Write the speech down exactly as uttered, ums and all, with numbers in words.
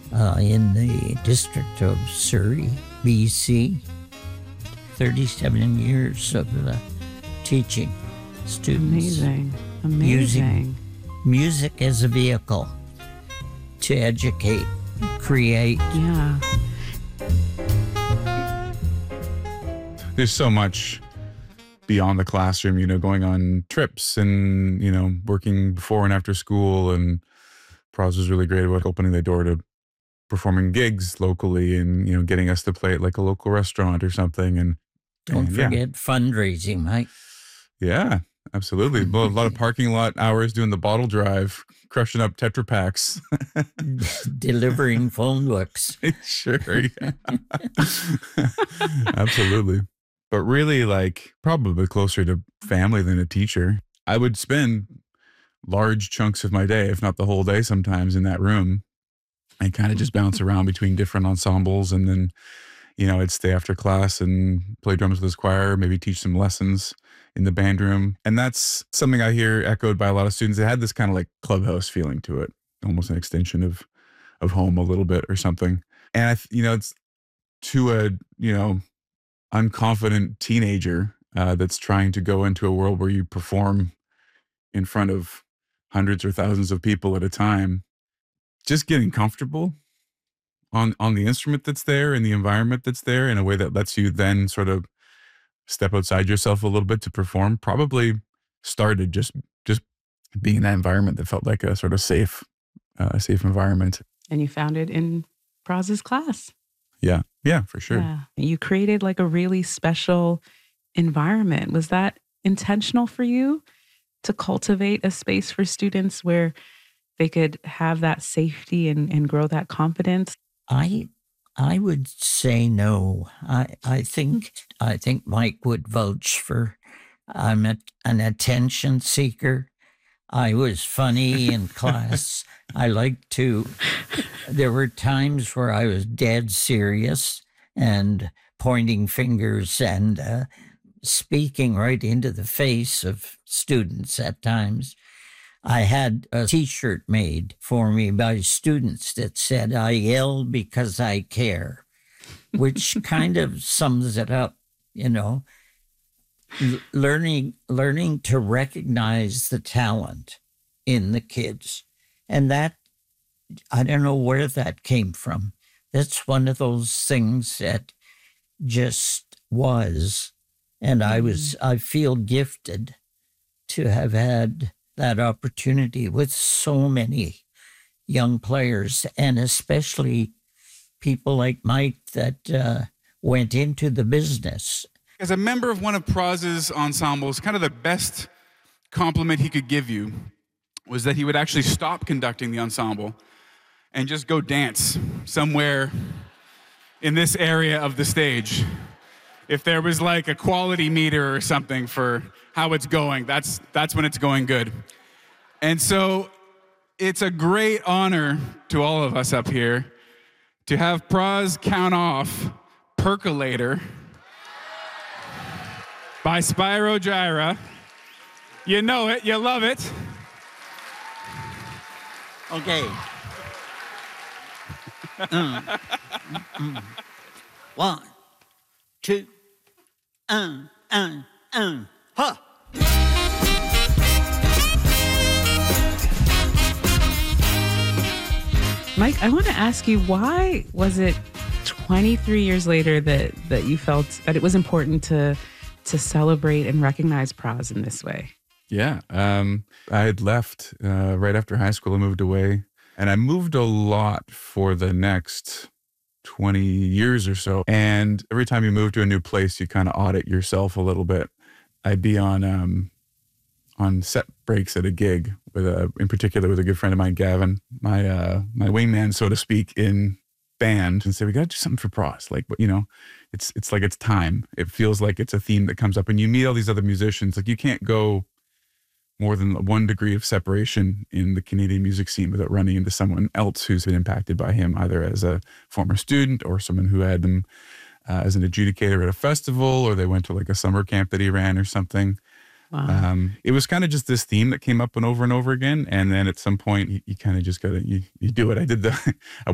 uh, in the district of Surrey, B C. thirty-seven years of uh, teaching students. Amazing. Amazing. Using music as a vehicle to educate, create. Yeah. There's so much beyond the classroom, you know, going on trips and, you know, working before and after school. And Proz was really great about opening the door to performing gigs locally and, you know, getting us to play at like a local restaurant or something. And Don't and, forget yeah. fundraising, Mike. Yeah, absolutely. Well, a lot of parking lot hours doing the bottle drive, crushing up Tetra Paks. Delivering phone books. Sure, yeah. Absolutely. But really, like, probably closer to family than a teacher. I would spend large chunks of my day, if not the whole day sometimes, in that room and kind of just bounce around between different ensembles. And then, you know, I'd stay after class and play drums with his choir, maybe teach some lessons in the band room. And that's something I hear echoed by a lot of students. It had this kind of like clubhouse feeling to it, almost an extension of of home a little bit or something. And, I, you know, it's to a, you know, unconfident teenager uh, that's trying to go into a world where you perform in front of hundreds or thousands of people at a time, just getting comfortable on on the instrument that's there and the environment that's there in a way that lets you then sort of step outside yourself a little bit to perform probably started just just being in that environment that felt like a sort of safe uh, safe environment. And you found it in Proz's class. Yeah, yeah, for sure. Yeah. You created like a really special environment. Was that intentional for you to cultivate a space for students where they could have that safety and, and grow that confidence? I I would say no. I I think I think Mike would vouch for. I'm a, an attention seeker. I was funny in class. I liked to. There were times where I was dead serious and pointing fingers and uh, speaking right into the face of students at times. I had a T-shirt made for me by students that said, "I yell because I care," which kind of sums it up, you know. L- learning, learning to recognize the talent in the kids. And that, I don't know where that came from. That's one of those things that just was. And I was, I feel gifted to have had that opportunity with so many young players, and especially people like Mike that uh, went into the business. As a member of one of Proz's ensembles, kind of the best compliment he could give you was that he would actually stop conducting the ensemble and just go dance somewhere in this area of the stage. If there was like a quality meter or something for how it's going, that's that's when it's going good. And so it's a great honor to all of us up here to have Proz count off Percolator by Spyro Gyra. You know it, you love it. Okay. Mm, mm. One, two, um, um, um, ha. Mike, I want to ask you, why was it twenty-three years later that that you felt that it was important to to celebrate and recognize Proz in this way? Yeah. Um, I had left uh, right after high school. I moved away, and I moved a lot for the next twenty years or so. And every time you move to a new place, you kind of audit yourself a little bit. I'd be on um, on set breaks at a gig with a, in particular with a good friend of mine, Gavin, my uh, my wingman, so to speak, in band, and say, "We got to do something for Proz." Like, you know, it's it's like it's time. It feels like it's a theme that comes up, and you meet all these other musicians. Like, you can't go more than one degree of separation in the Canadian music scene without running into someone else who's been impacted by him, either as a former student or someone who had them uh, as an adjudicator at a festival, or they went to like a summer camp that he ran or something. Wow. Um, it was kind of just this theme that came up and over and over again. And then at some point you, you kind of just gotta, you, you do it. I did the, I